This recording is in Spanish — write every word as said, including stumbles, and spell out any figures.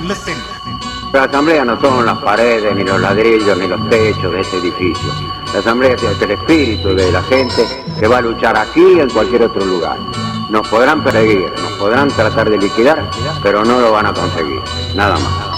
listen. La asamblea no son las paredes, ni los ladrillos, ni los techos de este edificio. La asamblea tiene el espíritu de la gente que va a luchar aquí y en cualquier otro lugar. Nos podrán perseguir, nos podrán tratar de liquidar, pero no lo van a conseguir. Nada más.